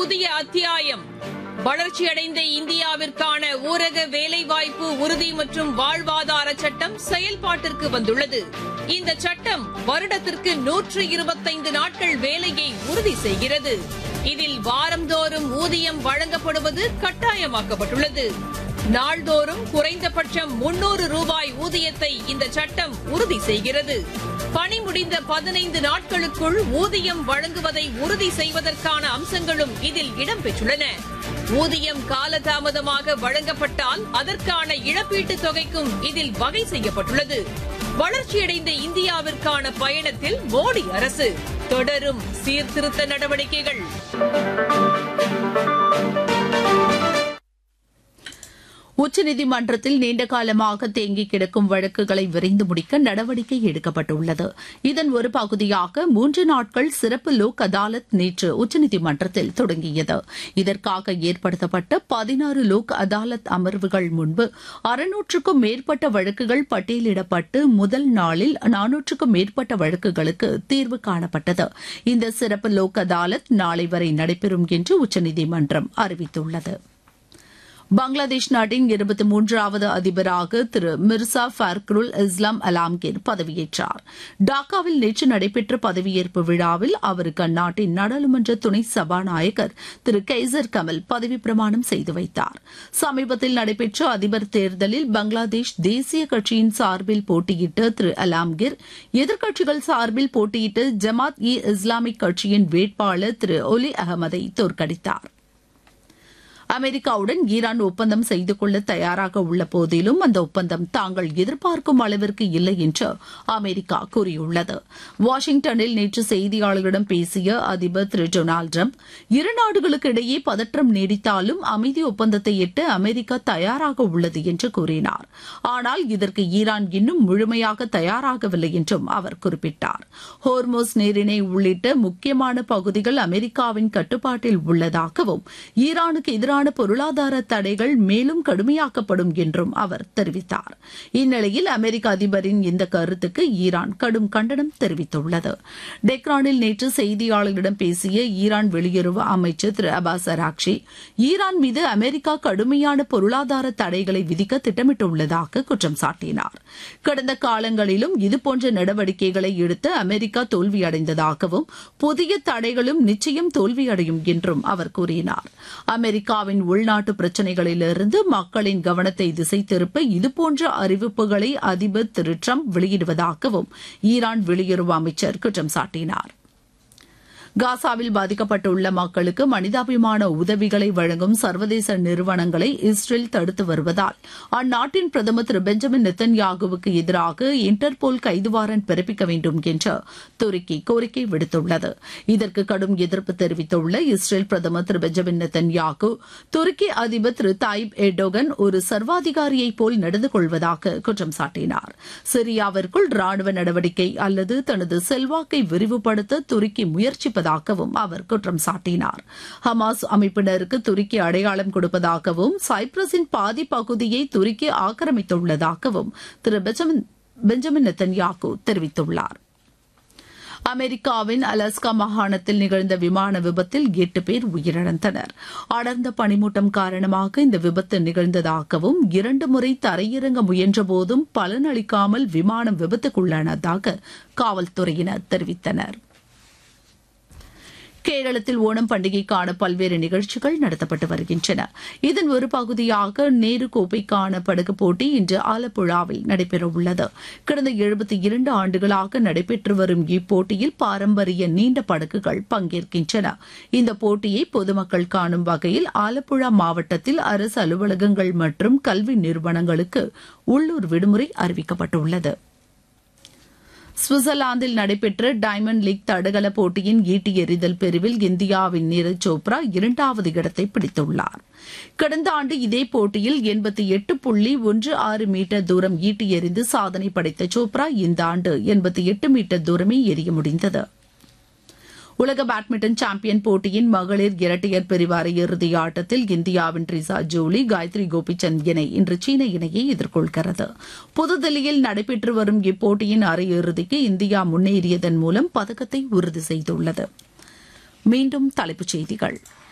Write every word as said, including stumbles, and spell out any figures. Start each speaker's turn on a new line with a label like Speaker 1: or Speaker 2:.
Speaker 1: புதிய அத்தியாயம். வளர்ச்சியடைந்த இந்தியாவிற்கான ஊரக வேலைவாய்ப்பு உறுதி மற்றும் வாழ்வாதார சட்டம் செயல்பாட்டிற்கு வந்துள்ளது. இந்த சட்டம் வருடத்திற்கு நூற்று இருபத்தைந்து நாட்கள் வேலையை உறுதி செய்கிறது. இதில் வாரந்தோறும் ஊதியம் வழங்கப்படுவது கட்டாயமாக்கப்பட்டுள்ளது. நாள்தோறும் குறைந்தபட்சம் முன்னூறு ரூபாய் ஊதியத்தை இந்த சட்டம் உறுதி செய்கிறது. பணி முடிந்த பதினைந்து நாட்களுக்குள் ஊதியம் வழங்குவதை உறுதி செய்வதற்கான அம்சங்களும் இதில் இடம்பெற்றுள்ளன. ஊதியம் காலதாமதமாக வழங்கப்பட்டால் அதற்கான இழப்பீட்டுத் தொகைக்கும் இதில் வகை செய்யப்பட்டுள்ளது. வளர்ச்சியடைந்த இந்தியாவிற்கான பயணத்தில் மோடி அரசு தொடரும் சீர்திருத்த நடவடிக்கைகள்.
Speaker 2: உச்சநீதிமன்றத்தில் நீண்டகாலமாக தேங்கி கிடக்கும் வழக்குகளை விரைந்து முடிக்க நடவடிக்கை எடுக்கப்பட்டுள்ளது. இதன் ஒரு பகுதியாக மூன்று நாட்கள் சிறப்பு லோக் அதாலத் நேற்று உச்சநீதிமன்றத்தில் தொடங்கியது. இதற்காக ஏற்படுத்தப்பட்ட பதினாறு லோக் அதாலத் அமர்வுகள் முன்பு அறுநூற்றுக்கும் மேற்பட்ட வழக்குகள் பட்டியலிடப்பட்டு முதல் நாளில் நானூற்றுக்கும் மேற்பட்ட வழக்குகளுக்கு தீர்வு காணப்பட்டது. இந்த சிறப்பு லோக் அதாலத் நாளை வரை நடைபெறும் என்று உச்சநீதிமன்றம் அறிவித்துள்ளது. பங்களாதேஷ் நாட்டின் இருபத்தி மூன்றாவது அதிபராக திரு மிர்சா ஃபர்க்ருல் இஸ்லாம் அலாம்கீர் பதவியேற்றார். டாக்காவில் நேற்று நடைபெற்ற பதவியேற்பு விழாவில் அவருக்கு அந்நாட்டின் நாடாளுமன்ற துணை சபாநாயகர் திரு கெய்சர் கமல் பதவி பிரமாணம் செய்து வைத்தார். சமீபத்தில் நடைபெற்ற அதிபர் தேர்தலில் பங்களாதேஷ் தேசிய கட்சியின் சார்பில் போட்டியிட்ட திரு அலாம்கீர் எதிர்க்கட்சிகள் சார்பில் போட்டியிட்ட ஜமாத் இ இஸ்லாமிக் கட்சியின் வேட்பாளர் திரு ஒலி அகமதை தோற்கடித்தார். அமெரிக்காவுடன் ஈரான் ஒப்பந்தம் செய்து கொள்ள தயாராக உள்ள போதிலும் அந்த ஒப்பந்தம் தாங்கள் எதிர்பார்க்கும் அளவிற்கு இல்லை என்று அமெரிக்கா கூறியுள்ளது. வாஷிங்டனில் நேற்று செய்தியாளர்களிடம் பேசிய அதிபர் திரு டொனால்டு டிரம்ப் இரு நாடுகளுக்கு இடையே பதற்றம் நீடித்தாலும் அமைதி ஒப்பந்தத்தை எட்ட அமெரிக்கா தயாராக உள்ளது என்று கூறினார். ஆனால் இதற்கு ஈரான் இன்னும் முழுமையாக தயாராகவில்லை என்றும் அவர் குறிப்பிட்டார். ஹோர்மோஸ் நீரிணை உள்ளிட்ட முக்கியமான பகுதிகள் அமெரிக்காவின் கட்டுப்பாட்டில் உள்ளதாகவும் ஈரானுக்கு எதிரான பொருளாதார தடைகள் மேலும் கடுமையாக்கப்படும் என்றும் அவர் தெரிவித்தார். இந்நிலையில் அமெரிக்க அதிபரின் இந்த கருத்துக்கு ஈரான் கடும் கண்டனம் தெரிவித்துள்ளது. டெக்ரானில் நேற்று செய்தியாளர்களிடம் பேசிய ஈரான் வெளியுறவு அமைச்சர் திரு அபாஸ் அராக்ஷி ஈரான் மீது அமெரிக்கா கடுமையான பொருளாதார தடைகளை விதிக்க திட்டமிட்டுள்ளதாக குற்றம் சாட்டினார். கடந்த காலங்களிலும் இதுபோன்ற நடவடிக்கைகளை எடுத்து அமெரிக்கா தோல்வியடைந்ததாகவும் புதிய தடைகளும் நிச்சயம் தோல்வியடையும் என்றும் அவர் கூறினார். அமெரிக்காவின் உள்நாட்டு பிரச்சினைகளிலிருந்து மக்களின் கவனத்தை திசை திருப்ப இதுபோன்ற அறிவிப்புகளை அதிபர் திரு டிரம்ப் வெளியிடுவதாகவும் ஈரான் வெளியுறவு அமைச்சர் குற்றம் சாட்டினார். காசாவில் பாதிக்கப்பட்டுள்ள மக்களுக்கு மனிதாபிமான உதவிகளை வழங்கும் சர்வதேச நிறுவனங்களை இஸ்ரேல் தடுத்து வருவதால் அந்நாட்டின் பிரதமர் திரு பெஞ்சமின் நெத்தன்யாகுவுக்கு எதிராக இன்டர்போல் கைது வாரண்ட் பிறப்பிக்க வேண்டும் என்று துருக்கி கோரிக்கை விடுத்துள்ளது. இதற்கு கடும் எதிர்ப்பு தெரிவித்துள்ள இஸ்ரேல் பிரதமர் திரு பெஞ்சமின் நெத்தன்யாகு துருக்கி அதிபர் திரு தாயிப் எர்டோகன் ஒரு சர்வாதிகாரியைப் போல் நடந்து கொள்வதாக குற்றம் சாட்டினார். சிரியாவிற்குள் ராணுவ நடவடிக்கை அல்லது தனது செல்வாக்கை விரிவுபடுத்த துருக்கி முயற்சிப்பது அவர் குற்றம் சாட்டினார். ஹமாஸ் அமைப்பினருக்கு துருக்கி அடையாளம் கொடுப்பதாகவும் சைப்ரஸின் பாதி பகுதியை துருக்கி ஆக்கிரமித்துள்ளதாகவும் திரு பெஞ்சமின் நெத்தன்யாகு தெரிவித்துள்ளார். அமெரிக்காவின் அலாஸ்கா மாகாணத்தில் நிகழ்ந்த விமான விபத்தில் எட்டு பேர் உயிரிழந்தனர். அடர்ந்த பனிமூட்டம் காரணமாக இந்த விபத்து நிகழ்ந்ததாகவும் இரண்டு முறை தரையிறங்க முயன்றபோதும் பலனளிக்காமல் விமானம் விபத்துக்குள்ளானதாக காவல்துறையினர் தெரிவித்தனர். கேரளத்தில் ஓணம் பண்டிகைக்கான பல்வேறு நிகழ்ச்சிகள் நடத்தப்பட்டு வருகின்றன. இதன் ஒரு பகுதியாக நேரு கோப்பைக்கான படகு போட்டி இன்று ஆலப்புழாவில் நடைபெறவுள்ளது. கடந்த எழுபத்தி இரண்டு ஆண்டுகளாக நடைபெற்று வரும் இப்போட்டியில் பாரம்பரிய நீண்ட படகுகள் பங்கேற்கின்றன. இந்த போட்டியை பொதுமக்கள் காணும் வகையில் ஆலப்புழா மாவட்டத்தில் அரசு அலுவலகங்கள் மற்றும் கல்வி நிறுவனங்களுக்கு உள்ளூர் விடுமுறை அறிவிக்கப்பட்டுள்ளது. சுவிட்சர்லாந்தில் நடைபெற்ற டைமண்ட் லீக் தடகள போட்டியின் ஈட்டி எறிதல் பிரிவில் இந்தியாவின் நீரஜ் சோப்ரா இரண்டாவது இடத்தை பிடித்துள்ளார். கடந்த ஆண்டு இதே போட்டியில் எண்பத்தி எட்டு புள்ளி ஒன்று ஆறு மீட்டர் தூரம் ஈட்டி எறிந்து சாதனை படைத்த சோப்ரா இந்த ஆண்டு எண்பத்தி எட்டு மீட்டர் தூரமே எறிய முடிந்தது. உலக பேட்மிண்டன் சாம்பியன் போட்டியின் மகளிர் இரட்டையர் பிரிவு அரையிறுதி ஆட்டத்தில் இந்தியாவின் ட்ரிசா ஜோலி காயத்ரி கோபிசந்த் இணை இன்று சீன இணையை எதிர்கொள்கிறது. புதுதில்லியில் நடைபெற்று வரும் இப்போட்டியின் அரையிறுதிக்கு இந்தியா முன்னேறியதன் மூலம் பதக்கத்தை உறுதி செய்துள்ளது. மீண்டும் தலைப்புச் செய்திகள்.